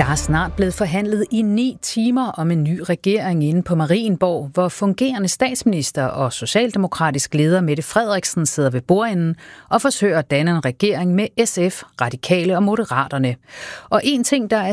Der er snart blevet forhandlet i 9 timer om en ny regering inde på Marienborg, hvor fungerende statsminister og socialdemokratisk leder Mette Frederiksen sidder ved bordenden og forsøger at danne en regering med SF, Radikale og Moderaterne. Og en ting, der er